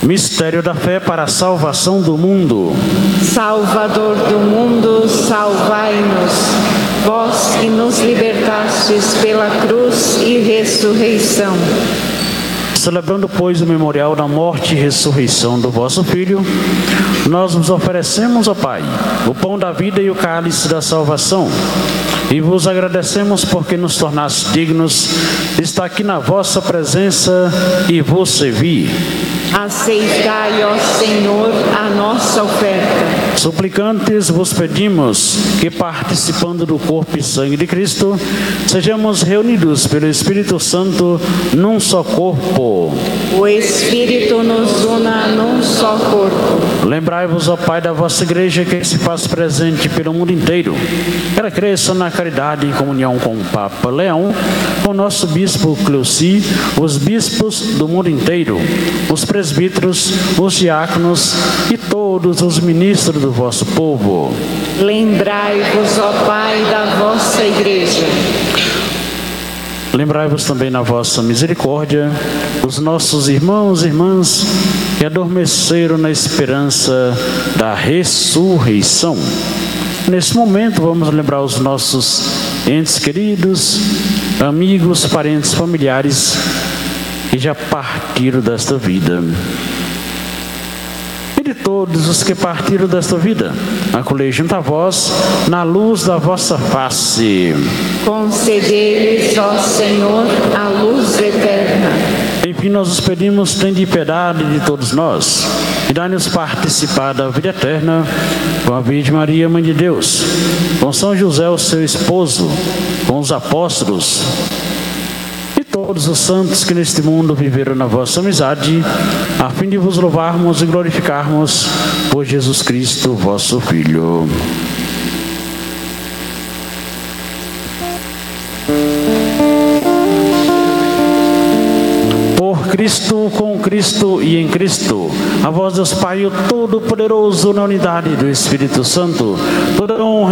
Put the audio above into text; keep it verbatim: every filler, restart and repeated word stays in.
Mistério da fé para a salvação do mundo. Salvador do mundo, salvai-nos. Vós que nos libertastes pela cruz e ressurreição. Celebrando, pois, o memorial da morte e ressurreição do vosso Filho, nós vos oferecemos, ó Pai, o pão da vida e o cálice da salvação, e vos agradecemos porque nos tornaste dignos de estar aqui na vossa presença e vos servir. Aceitai, ó Senhor, a nossa oferta. Suplicantes vos pedimos que, participando do corpo e sangue de Cristo, sejamos reunidos pelo Espírito Santo num só corpo. O Espírito nos una num só corpo. Lembrai-vos, ó Pai, da vossa igreja que se faz presente pelo mundo inteiro. Que ela cresça na caridade em comunhão com o Papa Leão, com o nosso bispo Cleuci, os bispos do mundo inteiro, os presbíteros, os diáconos e todos os ministros do vosso povo. Lembrai-vos, ó Pai, da vossa igreja. Lembrai-vos também na vossa misericórdia os nossos irmãos e irmãs que adormeceram na esperança da ressurreição. Nesse momento vamos lembrar os nossos entes queridos, amigos, parentes, familiares que já partiram desta vida. E de todos os que partiram desta vida, acolhei junto a vós, na luz da vossa face. Concedei-lhes, ó Senhor, a luz eterna. Enfim, nós os pedimos, tende piedade de todos nós, e dai-nos participar da vida eterna com a Virgem Maria, Mãe de Deus, com São José, o seu esposo, com os apóstolos, todos os santos que neste mundo viveram na vossa amizade, a fim de vos louvarmos e glorificarmos por Jesus Cristo, vosso Filho. Por Cristo, com Cristo e em Cristo, a vós, Deus Pai, o Todo-Poderoso, na unidade do Espírito Santo, toda honra